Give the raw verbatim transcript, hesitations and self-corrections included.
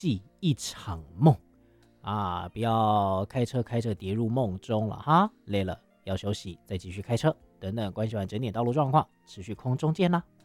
系一场梦啊！不要开车开着跌入梦中了哈，累了要休息，再继续开车等等。关系完整点道路状况，持续空中见啦。